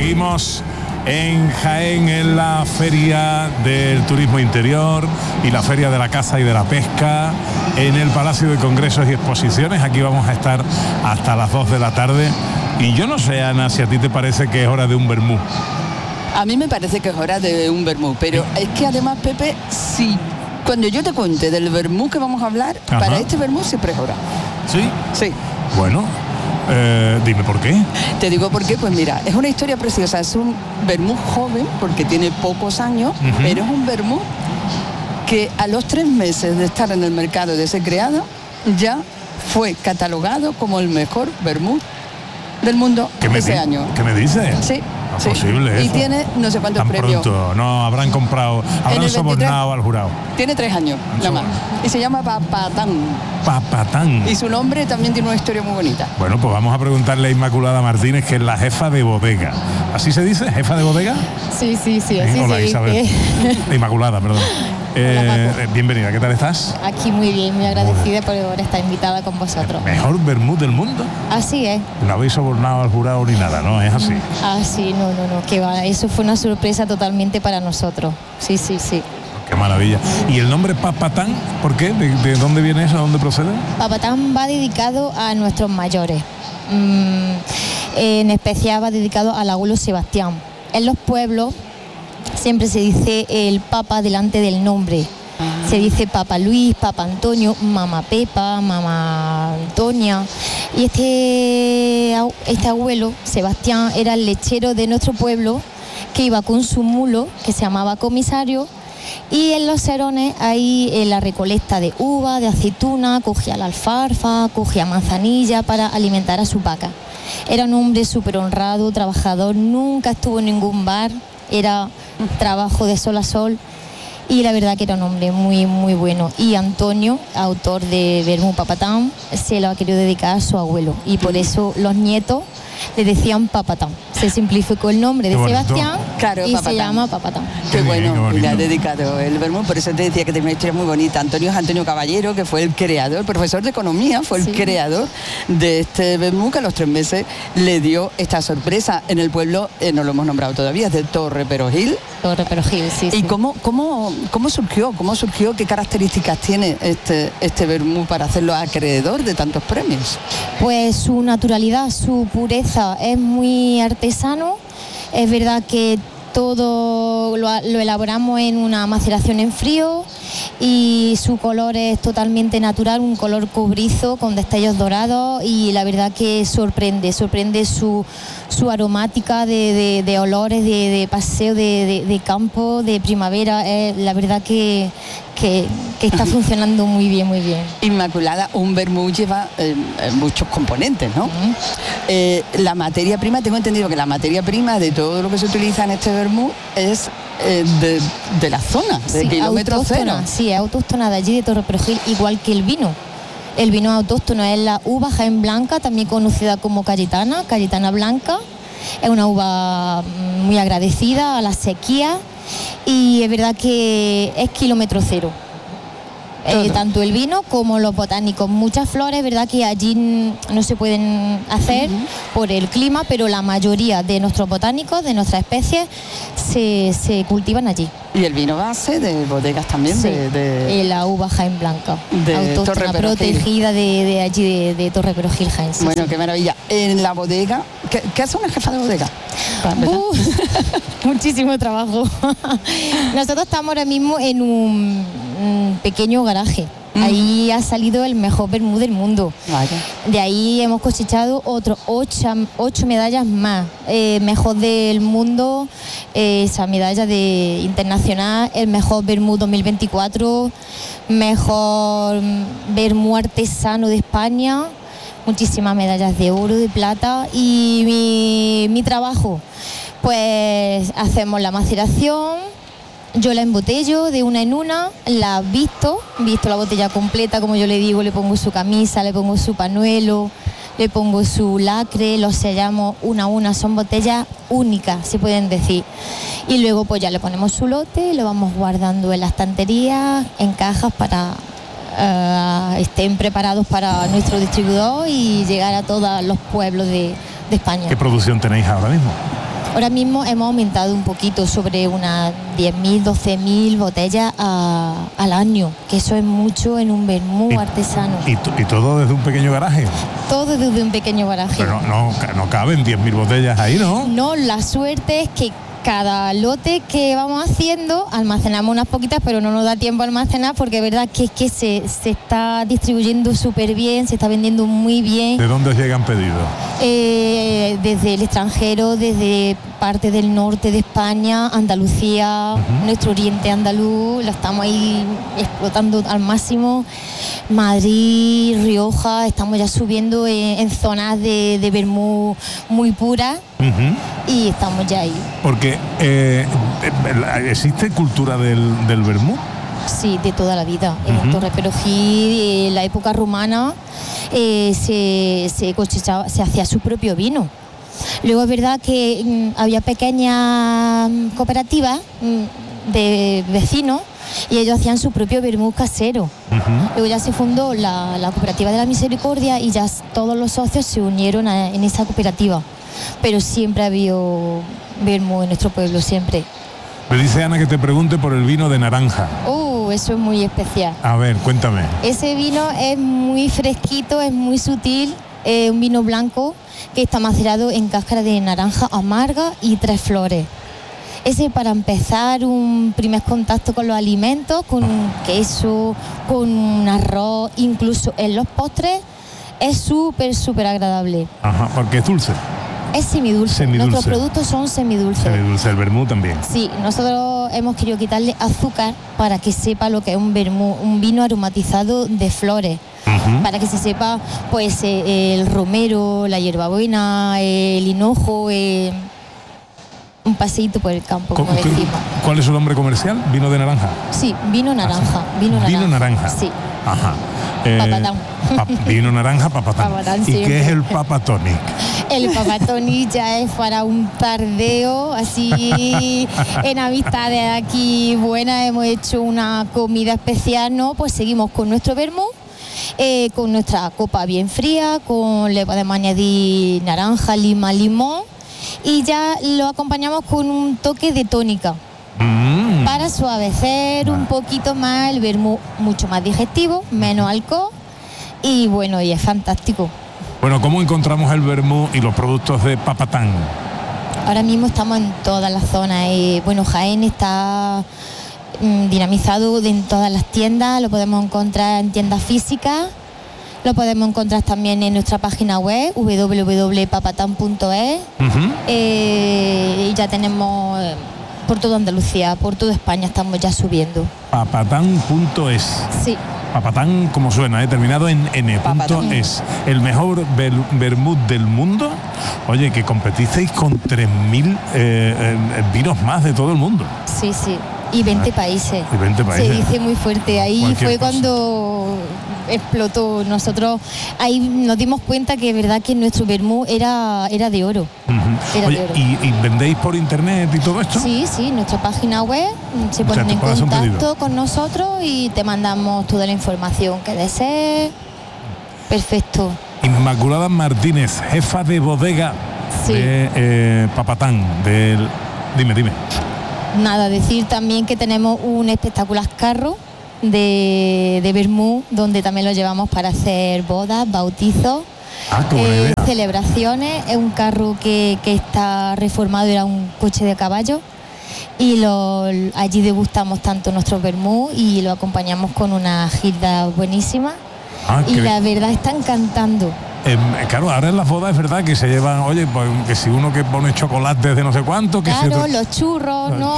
Seguimos en Jaén, en la Feria del Turismo Interior y la Feria de la Caza y de la Pesca, en el Palacio de Congresos y Exposiciones. Aquí vamos a estar hasta las 2 de la tarde. Y yo no sé, Ana, si a ti te parece que es hora de un vermú. A mí me parece que es hora de un vermú, pero es que además, Pepe, si cuando yo te cuente del vermú que vamos a hablar, para este vermú siempre es hora. ¿Sí? Sí. Bueno, dime por qué. Te digo por qué, pues mira, es una historia preciosa, es un vermú joven, porque tiene pocos años, pero es un vermú que a los 3 meses de estar en el mercado y de ser creado, ya fue catalogado como el mejor vermú del mundo ese año. ¿Qué me dices? Sí. No es posible eso. Y tiene no sé cuántos tan premios. Pronto, no habrán comprado, habrán sobornado al jurado. Tiene 3 años, nada más. Y se llama Papatán. Papatán. Y su nombre también tiene una historia muy bonita. Bueno, pues vamos a preguntarle a Inmaculada Martínez, que es la jefa de bodega. ¿Así se dice? ¿Jefa de bodega? Sí, así Hola, se Isabel. dice. Inmaculada, perdón. Bienvenida, ¿qué tal estás? Aquí muy bien, muy agradecida por estar invitada con vosotros. ¿Mejor vermú del mundo? Así es. No habéis sobornado al jurado ni nada, ¿no? Es así. Sí, no, que va. Eso fue una sorpresa totalmente para nosotros. Sí. Qué maravilla. ¿Y el nombre Papatán, por qué? ¿De dónde viene eso? ¿De dónde procede? Papatán va dedicado a nuestros mayores. En especial va dedicado al abuelo Sebastián. En los pueblos siempre se dice el Papa delante del nombre. Se dice Papa Luis, Papa Antonio, Mamá Pepa, Mamá Antonia. Y este abuelo, Sebastián, era el lechero de nuestro pueblo, que iba con su mulo, que se llamaba Comisario, y en los serones, ahí en la recolecta de uva, de aceituna, cogía la alfalfa, cogía manzanilla para alimentar a su vaca. Era un hombre súper honrado, trabajador, nunca estuvo en ningún bar, era trabajo de sol a sol. Y la verdad que era un hombre muy, muy bueno. Y Antonio, autor de Vermú Papatán, se lo ha querido dedicar a su abuelo. Y por eso los nietos le decían Papatán. Se simplificó el nombre de Sebastián, claro, y Papatán. Se llama Papatán. Qué bueno, y le ha dedicado el vermú. Por eso te decía que tiene una historia muy bonita. Antonio es Antonio Caballero, que fue el creador, profesor de economía, fue el creador de este vermú, que a los 3 meses le dio esta sorpresa. En el pueblo, no lo hemos nombrado todavía, es de Torre Perojil. Torre Perojil, sí. ¿Y cómo surgió? ¿Cómo surgió? ¿Qué características tiene este vermú para hacerlo acreedor de tantos premios? Pues su naturalidad, su pureza, es muy artesano. Es verdad que todo lo elaboramos en una maceración en frío y su color es totalmente natural, un color cobrizo con destellos dorados, y la verdad que sorprende su aromática de olores, de paseo, de campo, de primavera. La verdad que está funcionando muy bien, muy bien. Inmaculada, un vermú lleva muchos componentes, ¿no? La materia prima, tengo entendido que la materia prima de todo lo que se utiliza en este vermú es de la zona, de kilómetro cero. Sí, es autóctona de allí, de Torre Perojil, igual que el vino. El vino autóctono es la uva Jaén Blanca, también conocida como Cayetana Blanca. Es una uva muy agradecida a la sequía, y es verdad que es kilómetro cero. Tanto el vino como los botánicos. Muchas flores, verdad que allí no se pueden hacer por el clima, pero la mayoría de nuestros botánicos, de nuestras especies, se cultivan allí. Y el vino base de bodegas también, sí, de la uva Jaén Blanca, autóctona, protegida de allí, de Torre Perojil, Jaén. Sí, bueno, qué maravilla. En la bodega, ¿qué hace una jefa de bodega? Muchísimo trabajo. Nosotros estamos ahora mismo en un pequeño garaje. Ahí ha salido el mejor vermú del mundo. Vaya. De ahí hemos cosechado otros 8 medallas más. Mejor del mundo, esa medalla de internacional, el mejor vermú 2024, mejor vermú artesano de España, muchísimas medallas de oro, de plata. Y mi trabajo, pues hacemos la maceración. Yo la embotello de una en una, la visto la botella completa, como yo le digo, le pongo su camisa, le pongo su pañuelo, le pongo su lacre, lo sellamos una a una, son botellas únicas, se pueden decir. Y luego pues ya le ponemos su lote, lo vamos guardando en la estantería, en cajas para estén preparados para nuestro distribuidor y llegar a todos los pueblos de España. ¿Qué producción tenéis ahora mismo? Ahora mismo hemos aumentado un poquito, sobre unas 10.000, 12.000 botellas al año, que eso es mucho en un vermú artesano. ¿Y todo desde un pequeño garaje? Todo desde un pequeño garaje. Pero no caben 10.000 botellas ahí, ¿no? No, la suerte es que cada lote que vamos haciendo almacenamos unas poquitas, pero no nos da tiempo a almacenar, porque es verdad que se está distribuyendo súper bien, se está vendiendo muy bien. ¿De dónde os llegan pedidos? Desde el extranjero, desde parte del norte de España, Andalucía, nuestro oriente andaluz, lo estamos ahí explotando al máximo. Madrid, Rioja, estamos ya subiendo en zonas de vermú muy puras. Y estamos ya ahí. Porque ¿existe cultura del vermú? Sí, de toda la vida. En Torre Perojí, en la época romana, se cosechaba, se hacía su propio vino. Luego es verdad que había pequeñas cooperativas de vecinos y ellos hacían su propio vermú casero. Luego ya se fundó la cooperativa de la Misericordia y ya todos los socios se unieron en esa cooperativa. Pero siempre ha habido vermú en nuestro pueblo, siempre. Me dice Ana que te pregunte por el vino de naranja. Eso es muy especial. A ver, cuéntame. Ese vino es muy fresquito, es muy sutil, un vino blanco que está macerado en cáscara de naranja amarga y 3 flores. Ese, para empezar, un primer contacto con los alimentos, con un queso, con un arroz, incluso en los postres, es súper agradable. Ajá, porque es dulce. Es semidulce. Nuestros productos son semidulces. Semidulce, el vermú también. Sí, nosotros hemos querido quitarle azúcar para que sepa lo que es un vermú, un vino aromatizado de flores. Para que se sepa, pues, el romero, la hierbabuena, el hinojo, un paseíto por el campo, como decimos. ¿Cuál es su nombre comercial? ¿Vino de naranja? Sí, vino naranja. Vino naranja. Sí. Ajá. Papatán. Vino naranja, papatán. ¿Y qué es el papatonic? El papatonic ya es para un tardeo, así en amistades aquí buenas. Hemos hecho una comida especial, ¿no? Pues seguimos con nuestro vermú, con nuestra copa bien fría, le podemos añadir naranja, lima, limón, y ya lo acompañamos con un toque de tónica. Para suavecer un poquito más el vermú, mucho más digestivo, menos alcohol, y bueno, y es fantástico. Bueno, ¿cómo encontramos el vermú y los productos de Papatán? Ahora mismo estamos en todas las zonas. Bueno, Jaén está dinamizado en todas las tiendas, lo podemos encontrar en tiendas físicas, lo podemos encontrar también en nuestra página web www.papatan.es. Y ya tenemos por toda Andalucía, por toda España estamos ya subiendo. Papatan.es. Sí. Papatán, como suena, terminado en n.es. El mejor vermut del mundo. Oye, que competisteis con 3.000 vinos más de todo el mundo. Sí. Y 20 países. Y 20 países. Se dice muy fuerte. Ahí fue cuando explotó. Nosotros ahí nos dimos cuenta que es verdad que nuestro vermú era de oro. Oye, ¿y vendéis por internet y todo esto? Sí, nuestra página web, se ponen en contacto con nosotros y te mandamos toda la información que desees. Perfecto. Inmaculada Martínez, jefa de bodega de Papatán. Dime. Nada, decir también que tenemos un espectacular carro de vermú, donde también lo llevamos para hacer bodas, bautizos, celebraciones. Es un carro que está reformado, era un coche de caballo, y allí degustamos tanto nuestro vermú y lo acompañamos con una gilda buenísima. Y la verdad está encantando. Claro, ahora en las bodas es verdad que se llevan, oye, pues que si uno que pone chocolates de no sé cuánto, que claro, los churros, ¿no?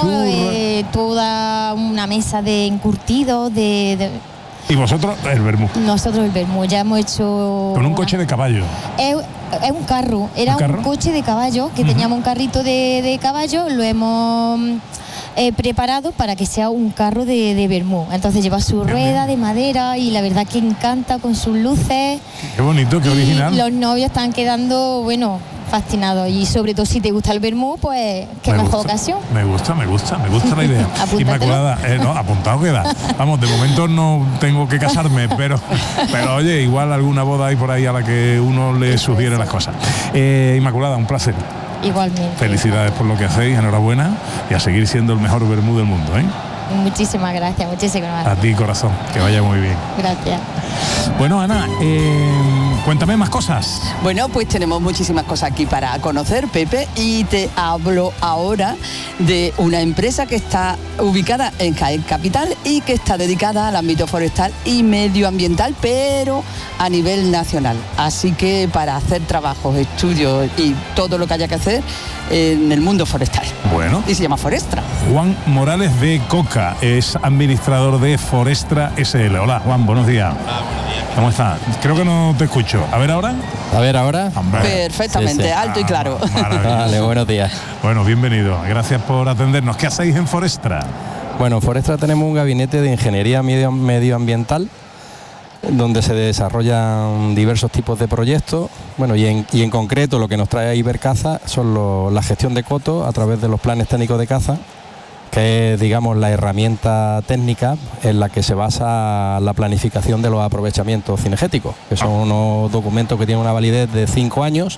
Toda una mesa de encurtidos, ¿Y vosotros el vermú? Nosotros el vermú, ya hemos hecho... Con un coche de caballo. Es un carro, era un coche de caballo, que teníamos un carrito de caballo, lo hemos preparado para que sea un carro de vermú. Entonces lleva su rueda de madera y la verdad que encanta con sus luces. Qué bonito, qué original. Los novios están quedando, bueno, fascinados, y sobre todo si te gusta el vermú, pues qué mejor ocasión. Me gusta la idea. Inmaculada, apuntado queda. Vamos, de momento no tengo que casarme, pero oye, igual alguna boda hay por ahí a la que uno le sugiere las cosas. Inmaculada, un placer. Igualmente. Felicidades por lo que hacéis, enhorabuena, y a seguir siendo el mejor vermú del mundo, ¿eh? Muchísimas gracias, muchísimas gracias. A ti, corazón, que vaya muy bien. Gracias. Bueno, Ana, cuéntame más cosas. Bueno, pues tenemos muchísimas cosas aquí para conocer, Pepe, y te hablo ahora de una empresa que está ubicada en Jaén Capital y que está dedicada al ámbito forestal y medioambiental, pero a nivel nacional. Así que para hacer trabajos, estudios y todo lo que haya que hacer en el mundo forestal. Bueno. Y se llama Forestra. Juan Morales de Coca es administrador de Forestra SL. Hola, Juan, buenos días. Hola, buenos días. ¿Cómo estás? Creo que no te escucho. A ver ahora. A ver ahora. Hombre. Perfectamente, Sí, sí. alto y claro. Maravilloso. Vale, buenos días. Bueno, bienvenido. Gracias por atendernos. ¿Qué hacéis en Forestra? Bueno, en Forestra tenemos un gabinete de ingeniería medioambiental donde se desarrollan diversos tipos de proyectos. Bueno, y en concreto lo que nos trae a Ibercaza son la gestión de cotos a través de los planes técnicos de caza, que es, digamos, la herramienta técnica en la que se basa la planificación de los aprovechamientos cinegéticos, que son unos documentos que tienen una validez de 5 años,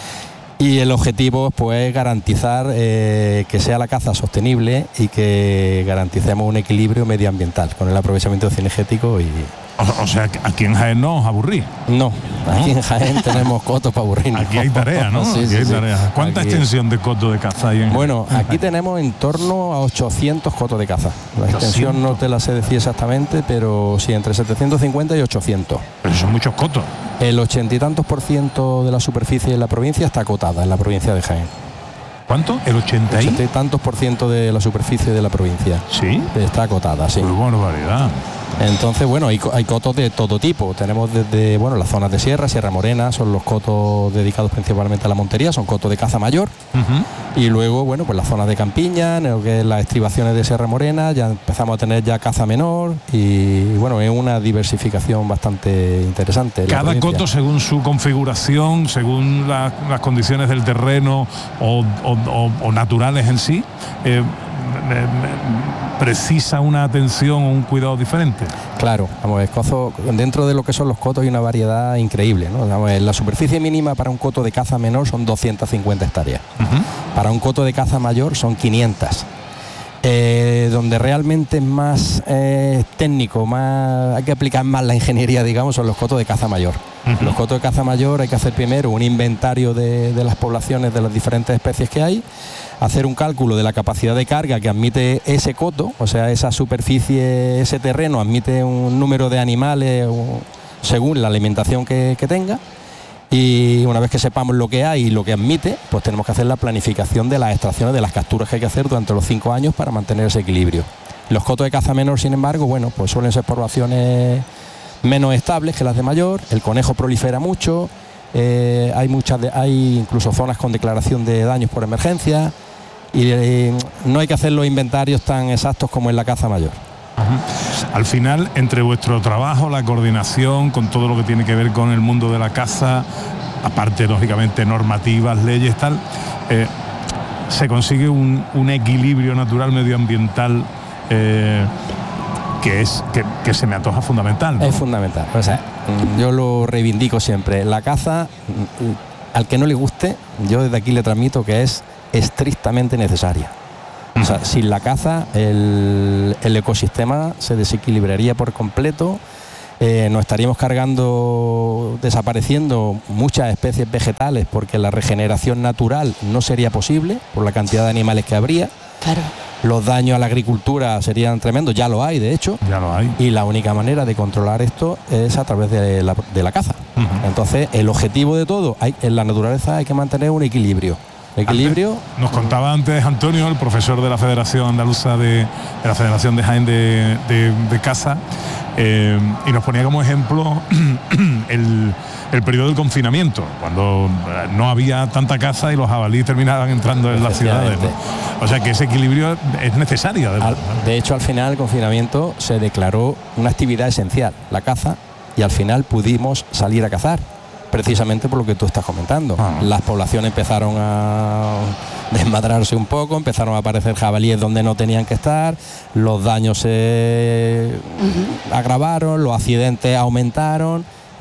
y el objetivo pues, es garantizar que sea la caza sostenible y que garanticemos un equilibrio medioambiental con el aprovechamiento cinegético. Y O sea, aquí en Jaén no os aburrís. no, aquí en Jaén tenemos cotos para aburrirnos. Aquí hay tarea, ¿no? Sí, Aquí sí, hay sí. tarea. ¿Cuánta Aquí- extensión de coto de caza hay en Bueno, aquí tenemos en torno a 800 cotos de caza. La extensión no te la sé decir exactamente, pero sí, entre 750 y 800. Pero son muchos cotos. El 80 y tantos % de la superficie de la provincia está acotada en la provincia de Jaén. ¿Cuánto? ¿El 80 y? 80 y tantos % de la superficie de la provincia Sí. está acotada, sí. Muy buena variedad. Entonces, bueno, hay cotos de todo tipo. Tenemos desde, bueno, las zonas de sierra, Sierra Morena, son los cotos dedicados principalmente a la montería, son cotos de caza mayor. Y luego, bueno, pues las zonas de campiña, en lo que es las estribaciones de Sierra Morena, ya empezamos a tener ya caza menor y, bueno, es una diversificación bastante interesante. en la Cada provincia. coto según su configuración, según las condiciones del terreno o naturales en sí, precisa una atención o un cuidado diferente. Claro, vamos, dentro de lo que son los cotos hay una variedad increíble, ¿no? Vamos, la superficie mínima para un coto de caza menor son 250 hectáreas. Para un coto de caza mayor son 500. Donde realmente es más técnico, hay que aplicar más la ingeniería, digamos, son los cotos de caza mayor. Los cotos de caza mayor hay que hacer primero un inventario de las poblaciones de las diferentes especies que hay, hacer un cálculo de la capacidad de carga que admite ese coto, o sea, esa superficie, ese terreno admite un número de animales según la alimentación que tenga. Y una vez que sepamos lo que hay y lo que admite, pues tenemos que hacer la planificación de las extracciones, de las capturas que hay que hacer durante los 5 años para mantener ese equilibrio. Los cotos de caza menor, sin embargo, bueno, pues suelen ser poblaciones menos estables que las de mayor, el conejo prolifera mucho, hay incluso zonas con declaración de daños por emergencia y no hay que hacer los inventarios tan exactos como en la caza mayor. Al final, entre vuestro trabajo, la coordinación con todo lo que tiene que ver con el mundo de la caza, aparte, lógicamente, normativas, leyes, tal, se consigue un equilibrio natural medioambiental que se me antoja fundamental, ¿no? Es fundamental. O sea, yo lo reivindico siempre. La caza, al que no le guste, yo desde aquí le transmito que es estrictamente necesaria. O sea, sin la caza el ecosistema se desequilibraría por completo, nos estaríamos desapareciendo muchas especies vegetales porque la regeneración natural no sería posible por la cantidad de animales que habría. Claro. Los daños a la agricultura serían tremendos, ya lo hay de hecho. Ya lo hay. Y la única manera de controlar esto es a través de la caza. Entonces, el objetivo de todo, en la naturaleza hay que mantener un equilibrio. Nos contaba antes Antonio, el profesor de la Federación Andaluza de la Federación de Jaén de Caza, y nos ponía como ejemplo el periodo del confinamiento, cuando no había tanta caza y los jabalíes terminaban entrando en las ciudades, ¿no? O sea que ese equilibrio es necesario. De hecho, al final el confinamiento se declaró una actividad esencial, la caza, y al final pudimos salir a cazar. Precisamente por lo que tú estás comentando. Las poblaciones empezaron a desmadrarse un poco, empezaron a aparecer jabalíes donde no tenían que estar, los daños se agravaron, los accidentes aumentaron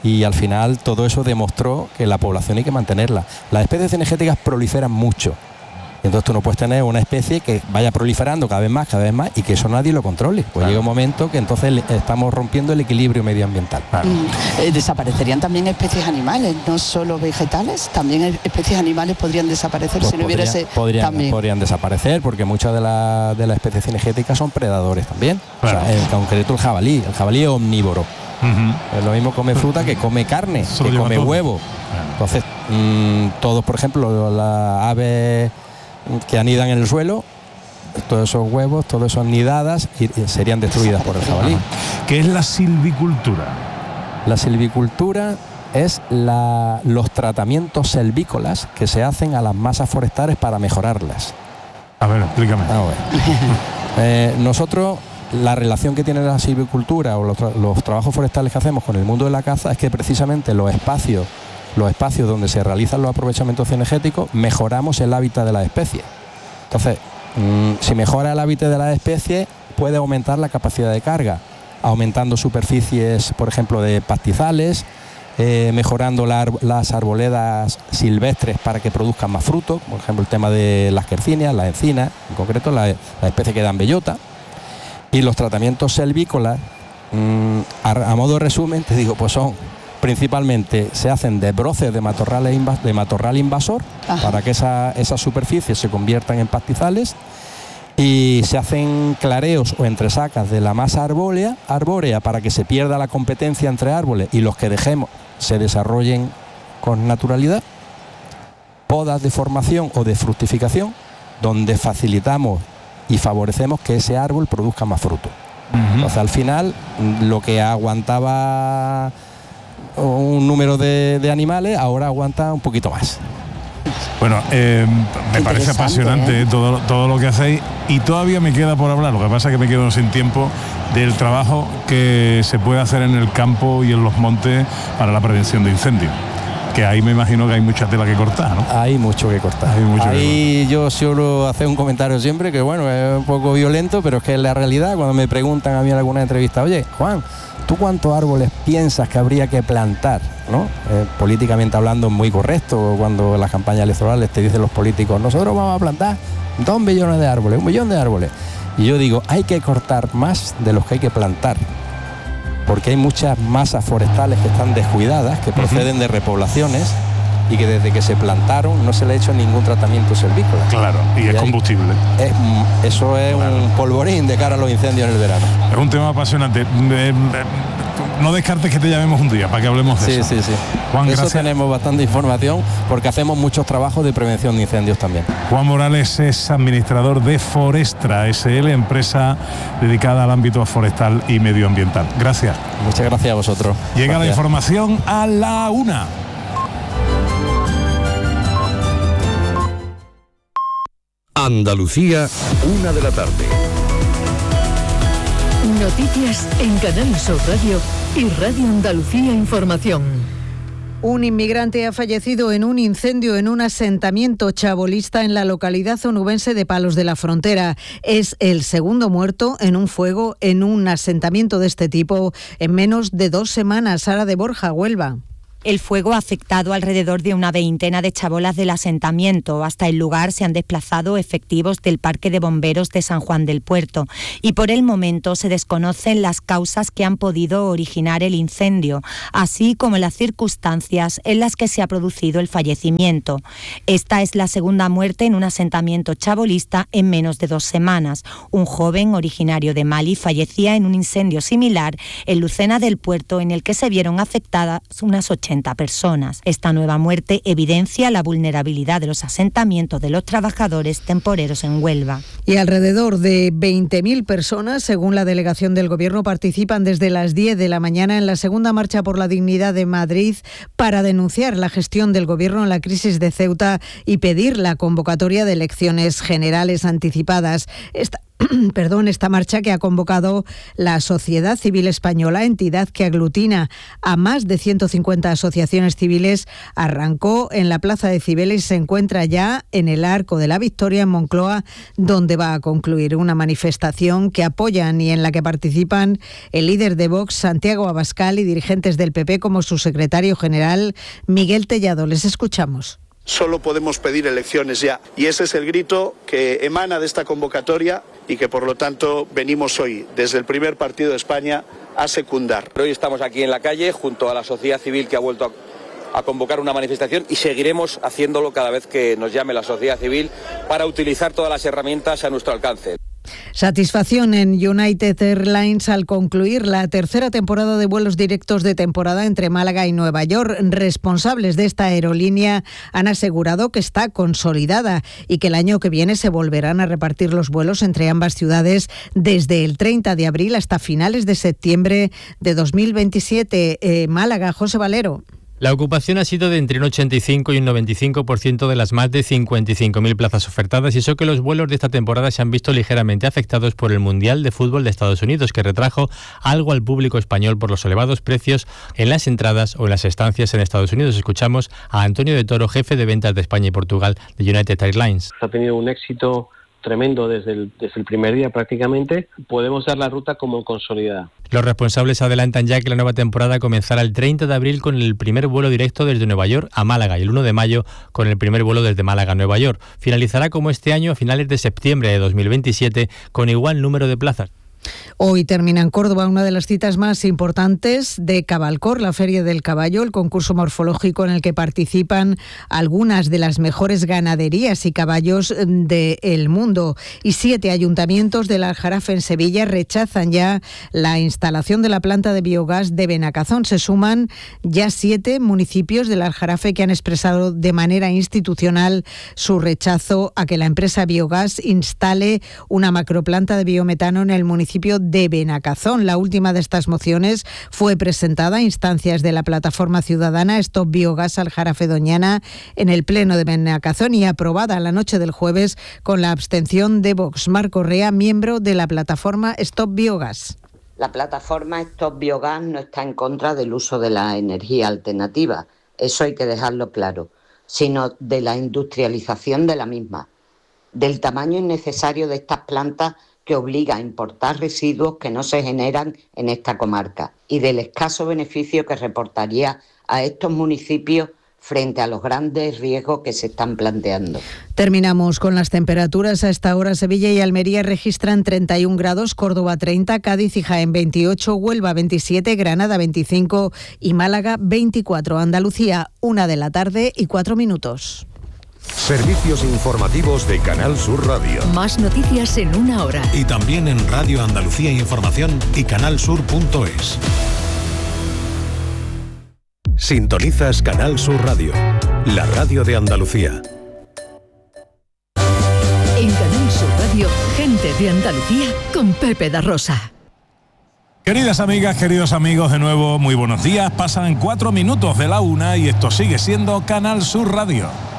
y al final todo eso demostró que la población hay que mantenerla. Las especies cinegéticas proliferan mucho. Entonces tú no puedes tener una especie que vaya proliferando cada vez más y que eso nadie lo controle. Pues llega un momento que entonces estamos rompiendo el equilibrio medioambiental. Desaparecerían también especies animales, no solo vegetales, también especies animales podrían desaparecer pues si no hubiera ese... Podrían desaparecer porque muchas de las especies cinegéticas son predadores también. Claro. O sea, en concreto el jabalí es omnívoro. Es lo mismo come fruta que come carne, que come huevo. Entonces, todos, por ejemplo, las aves que anidan en el suelo, todos esos huevos, todas esas nidadas serían destruidas por el jabalí. ¿Qué es la silvicultura? La silvicultura es los tratamientos selvícolas que se hacen a las masas forestales para mejorarlas. A ver, explícame. Nosotros, la relación que tiene la silvicultura o los trabajos forestales que hacemos con el mundo de la caza es que precisamente los espacios donde se realizan los aprovechamientos cinegéticos, mejoramos el hábitat de la especie. Entonces, si mejora el hábitat de la especie, puede aumentar la capacidad de carga, aumentando superficies, por ejemplo, de pastizales, mejorando las arboledas silvestres para que produzcan más frutos, por ejemplo, el tema de las quercinias, las encinas, en concreto la especie que dan bellota. Y los tratamientos selvícolas, a modo de resumen, te digo, pues son... Principalmente se hacen desbroces de matorral invasor para que esas superficies se conviertan en pastizales, y se hacen clareos o entresacas de la masa arbórea para que se pierda la competencia entre árboles y los que dejemos se desarrollen con naturalidad. Podas de formación o de fructificación, donde facilitamos y favorecemos que ese árbol produzca más fruto. Entonces, al final, lo que aguantaba un número de animales, ahora aguanta un poquito más. Bueno, me parece apasionante todo lo que hacéis, y todavía me queda por hablar. Lo que pasa es que me quedo sin tiempo del trabajo que se puede hacer en el campo y en los montes para la prevención de incendios. Que ahí me imagino que hay mucha tela que cortar, ¿no? Hay mucho que cortar. Yo suelo hacer un comentario siempre que, bueno, es un poco violento, pero es que es la realidad. Cuando me preguntan a mí en alguna entrevista, oye, Juan, ¿tú cuántos árboles piensas que habría que plantar? ¿No? Políticamente hablando es muy correcto cuando en las campañas electorales te dicen los políticos, nosotros vamos a plantar 2 millones de árboles, 1 millón de árboles. Y yo digo, hay que cortar más de los que hay que plantar, porque hay muchas masas forestales que están descuidadas, que proceden de repoblaciones y que desde que se plantaron no se le ha hecho ningún tratamiento silvícola. Claro, y es combustible. Eso es un polvorín de cara a los incendios en el verano. Es un tema apasionante. No descartes que te llamemos un día para que hablemos de eso. Sí. Juan, gracias. Eso tenemos bastante información porque hacemos muchos trabajos de prevención de incendios también. Juan Morales es administrador de Forestra SL, empresa dedicada al ámbito forestal y medioambiental. Gracias. Muchas gracias a vosotros. Llega la información a la 1. Andalucía, 1 de la tarde. Noticias en Canal Sur Radio y Radio Andalucía Información. Un inmigrante ha fallecido en un incendio en un asentamiento chabolista en la localidad onubense de Palos de la Frontera. Es el segundo muerto en un fuego en un asentamiento de este tipo en menos de 2 semanas. Sara de Borja, Huelva. El fuego ha afectado alrededor de una veintena de chabolas del asentamiento. Hasta el lugar se han desplazado efectivos del Parque de Bomberos de San Juan del Puerto y por el momento se desconocen las causas que han podido originar el incendio, así como las circunstancias en las que se ha producido el fallecimiento. Esta es la segunda muerte en un asentamiento chabolista en menos de 2 semanas. Un joven originario de Mali fallecía en un incendio similar en Lucena del Puerto, en el que se vieron afectadas unas 80 personas. Esta nueva muerte evidencia la vulnerabilidad de los asentamientos de los trabajadores temporeros en Huelva. Y alrededor de 20.000 personas, según la delegación del Gobierno, participan desde las 10 de la mañana en la segunda marcha por la dignidad de Madrid para denunciar la gestión del Gobierno en la crisis de Ceuta y pedir la convocatoria de elecciones generales anticipadas. esta marcha que ha convocado la Sociedad Civil Española, entidad que aglutina a más de 150 asociaciones civiles, arrancó en la Plaza de Cibeles y se encuentra ya en el Arco de la Victoria en Moncloa, donde va a concluir una manifestación que apoyan y en la que participan el líder de Vox, Santiago Abascal, y dirigentes del PP como su secretario general, Miguel Tellado. Les escuchamos. Solo podemos pedir elecciones ya, y ese es el grito que emana de esta convocatoria y que por lo tanto venimos hoy desde el primer partido de España a secundar. Hoy estamos aquí en la calle junto a la sociedad civil que ha vuelto a convocar una manifestación y seguiremos haciéndolo cada vez que nos llame la sociedad civil para utilizar todas las herramientas a nuestro alcance. Satisfacción en United Airlines al concluir la tercera temporada de vuelos directos de temporada entre Málaga y Nueva York. Responsables de esta aerolínea han asegurado que está consolidada y que el año que viene se volverán a repartir los vuelos entre ambas ciudades desde el 30 de abril hasta finales de septiembre de 2027. Málaga, José Valero. La ocupación ha sido de entre un 85 y un 95% de las más de 55.000 plazas ofertadas, y eso que los vuelos de esta temporada se han visto ligeramente afectados por el Mundial de Fútbol de Estados Unidos, que retrajo algo al público español por los elevados precios en las entradas o en las estancias en Estados Unidos. Escuchamos a Antonio de Toro, jefe de ventas de España y Portugal de United Airlines. Ha tenido un éxito tremendo desde el primer día prácticamente. Podemos dar la ruta como consolidada. Los responsables adelantan ya que la nueva temporada comenzará el 30 de abril con el primer vuelo directo desde Nueva York a Málaga y el 1 de mayo con el primer vuelo desde Málaga a Nueva York. Finalizará como este año a finales de septiembre de 2027 con igual número de plazas. Hoy termina en Córdoba una de las citas más importantes de Cabalcor, la Feria del Caballo, el concurso morfológico en el que participan algunas de las mejores ganaderías y caballos del mundo. Y 7 ayuntamientos del Aljarafe en Sevilla rechazan ya la instalación de la planta de biogás de Benacazón. Se suman ya 7 municipios del Aljarafe que han expresado de manera institucional su rechazo a que la empresa Biogás instale una macroplanta de biometano en el municipio de Benacazón. La última de estas mociones fue presentada a instancias de la plataforma ciudadana Stop Biogás Aljarafe Doñana en el pleno de Benacazón y aprobada la noche del jueves con la abstención de Vox. Marco Rea, miembro de la plataforma Stop Biogás. La plataforma Stop Biogás no está en contra del uso de la energía alternativa, eso hay que dejarlo claro, sino de la industrialización de la misma, del tamaño innecesario de estas plantas que obliga a importar residuos que no se generan en esta comarca y del escaso beneficio que reportaría a estos municipios frente a los grandes riesgos que se están planteando. Terminamos con las temperaturas. A esta hora Sevilla y Almería registran 31 grados, Córdoba 30, Cádiz y Jaén 28, Huelva 27, Granada 25 y Málaga 24. Andalucía, 1:04 p.m. Servicios informativos de Canal Sur Radio. Más noticias en una hora. Y también en Radio Andalucía Información y canalsur.es. Sintonizas Canal Sur Radio, la radio de Andalucía. En Canal Sur Radio, gente de Andalucía con Pepe da Rosa. Queridas amigas, queridos amigos, de nuevo muy buenos días. Pasan 4 minutos de la 1 y esto sigue siendo Canal Sur Radio.